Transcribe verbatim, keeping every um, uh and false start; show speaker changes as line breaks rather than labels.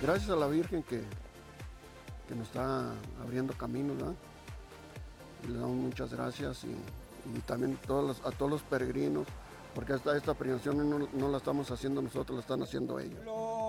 gracias a la Virgen que, que nos está abriendo caminos, ¿verdad? Y le damos muchas gracias y, y también todos los, a todos los peregrinos, porque esta, esta peregrinación no, no la estamos haciendo nosotros, la están haciendo ellos.